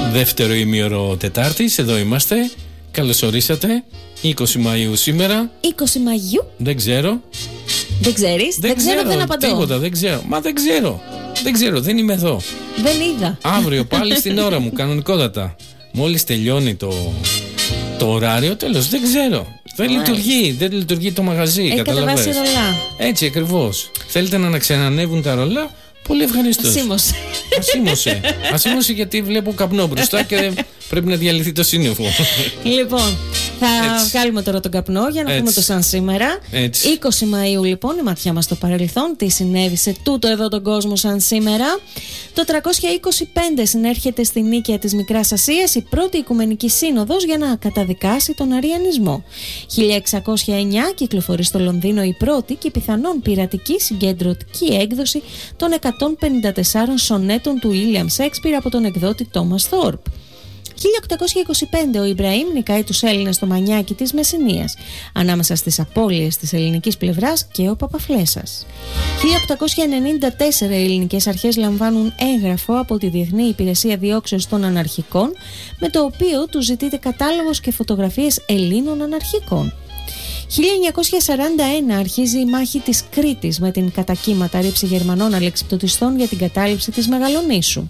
Δεύτερο ημίωρο Τετάρτης, εδώ είμαστε. Καλώς ορίσατε. 20 Μαΐου σήμερα. 20 Μαΐου. Δεν ξέρω. Δεν ξέρεις. Δεν ξέρω, δεν απαντώ. Τίποτα, δεν ξέρω. Μα δεν ξέρω. Δεν ξέρω, δεν είμαι εδώ. Δεν είδα. Αύριο πάλι στην ώρα μου, κανονικότατα. Μόλις τελειώνει το ωράριο, τέλος, δεν ξέρω. Δεν λειτουργεί το μαγαζί. Κατεβάσει ρολά. Έτσι ακριβώς. Θέλετε να ξανανεύουν τα ρολά? Πολύ ευχαριστώ. Ασήμωσε γιατί βλέπω καπνό μπροστά και πρέπει να διαλυθεί το σύννεφο. Λοιπόν, θα βγάλουμε τώρα τον καπνό για να πούμε το σαν σήμερα. 20 Μαΐου λοιπόν, η ματιά μας στο παρελθόν. Τι συνέβη σε τούτο εδώ τον κόσμο σαν σήμερα? Το 325 συνέρχεται στη Νίκαια της Μικράς Ασίας η πρώτη Οικουμενική Σύνοδος για να καταδικάσει τον αριανισμό. 1609 κυκλοφορεί στο Λονδίνο η πρώτη και πιθανόν πειρατική συγκεντρωτική έκδοση των 154 σονέτων του William Shakespeare από τον εκδότη Thomas Thorpe. 1825 ο Ιμπραήμ νικάει τους Έλληνες στο Μανιάκι της Μεσσηνίας, ανάμεσα στις απώλειες της ελληνικής πλευράς και ο Παπαφλέσσας. 1894 οι ελληνικές αρχές λαμβάνουν έγγραφο από τη Διεθνή Υπηρεσία Διώξεως των Αναρχικών, με το οποίο τους ζητείται κατάλογος και φωτογραφίες Ελλήνων αναρχικών. 1941 αρχίζει η μάχη της Κρήτης με την κατά κύματα ρήψη Γερμανών αλεξιπτωτιστών για την κατάληψη της Μεγαλονήσου.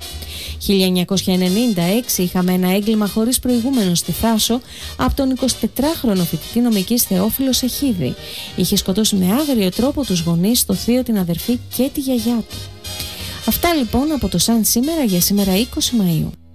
1996 είχαμε ένα έγκλημα χωρίς προηγούμενο στη Θάσο από τον 24χρονο φοιτητή νομικής Θεόφιλο Σεχίδη. Είχε σκοτώσει με άγριο τρόπο τους γονείς, το θείο, την αδερφή και τη γιαγιά του. Αυτά λοιπόν από το σαν σήμερα για σήμερα 20 Μαΐου.